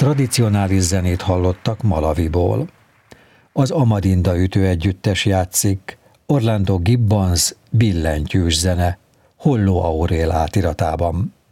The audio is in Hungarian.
Tradicionális zenét hallottak Malawiból. Az Amadinda ütő együttes játszik, Orlando Gibbons billentyűs zene, Holló Aurél átiratában.